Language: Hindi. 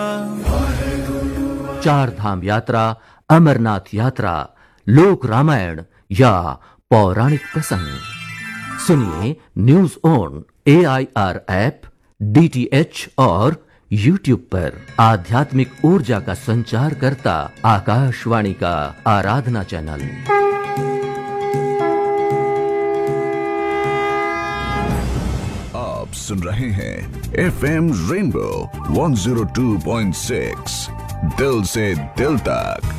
चार धाम यात्रा, अमरनाथ यात्रा, लोक रामायण या पौराणिक प्रसंग सुनिए news on AIR app, DTH और YouTube पर। आध्यात्मिक ऊर्जा का संचार करता आकाशवाणी का आराधना चैनल। आप सुन रहे हैं FM रेनबो 102.6, दिल से दिल तक।